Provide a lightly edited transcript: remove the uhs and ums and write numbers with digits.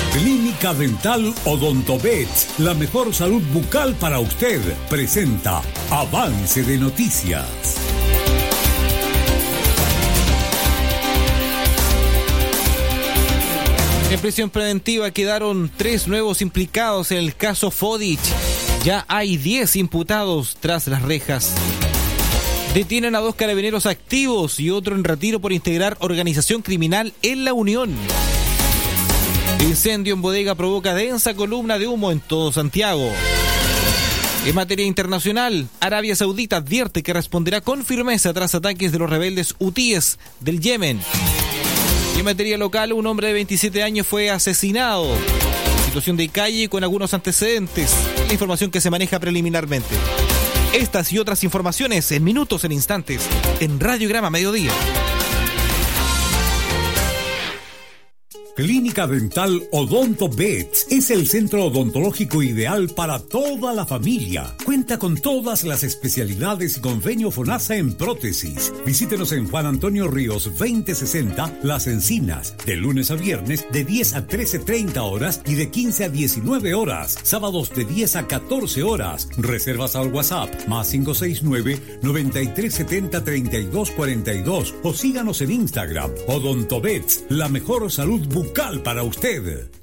Clínica Dental Odontovet, la mejor salud bucal para usted, presenta Avance de Noticias. En prisión preventiva quedaron 3 nuevos implicados en el caso Fodich. Ya hay 10 imputados tras las rejas. Detienen a 2 carabineros activos y otro en retiro por integrar organización criminal en La Unión. Incendio en bodega provoca densa columna de humo en todo Santiago. En materia internacional, Arabia Saudita advierte que responderá con firmeza tras ataques de los rebeldes hutíes del Yemen. En materia local, un hombre de 27 años fue asesinado. Situación de calle con algunos antecedentes. La información que se maneja preliminarmente. Estas y otras informaciones en minutos, en instantes, en Radiograma Mediodía. Clínica Dental Odontovet es el centro odontológico ideal para toda la familia. Cuenta con todas las especialidades y convenio FONASA en prótesis. Visítenos en Juan Antonio Ríos 2060 Las Encinas, de lunes a viernes de 10 a 13:30 horas y de 15 a 19 horas. Sábados de 10 a 14 horas. Reservas al WhatsApp más 569-9370-3242 o síganos en Instagram. Odontovet, la mejor salud bucal para usted.